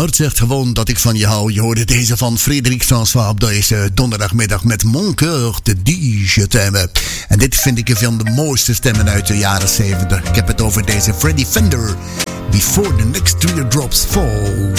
hart zegt gewoon dat ik van je hou. Je hoorde deze van Frédéric François op deze donderdagmiddag met Mon Coeur de Digetemme. En dit vind ik een van de mooiste stemmen uit de jaren 70. Ik heb het over deze Freddie Fender. Before the next teardrops fall.